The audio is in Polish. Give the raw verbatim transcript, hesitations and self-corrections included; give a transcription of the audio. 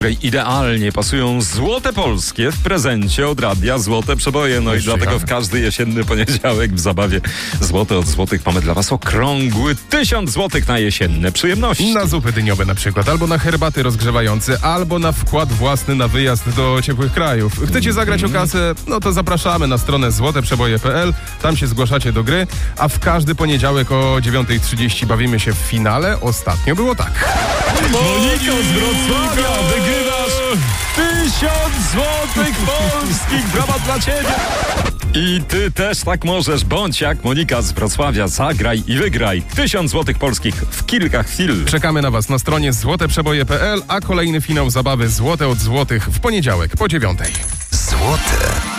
Idealnie pasują złote polskie w prezencie od radia Złote Przeboje. No i dlatego w każdy jesienny poniedziałek w zabawie Złote od Złotych mamy dla was okrągły tysiąc złotych na jesienne przyjemności. Na zupy dyniowe na przykład, albo na herbaty rozgrzewające, albo na wkład własny na wyjazd do ciepłych krajów. Chcecie zagrać o kasę? No to zapraszamy na stronę złote przeboje kropka p l. Tam się zgłaszacie do gry, a w każdy poniedziałek o dziewiąta trzydzieści bawimy się w finale. Ostatnio było tak. Monika z Wrocławia, wygrywasz tysiąc złotych polskich. Brawa dla ciebie. I ty też tak możesz, bądź jak Monika z Wrocławia. Zagraj i wygraj tysiąc złotych polskich w kilka chwil. Czekamy na was na stronie złote przeboje kropka p l, a kolejny finał zabawy Złote od Złotych w poniedziałek po dziewiątej. Złote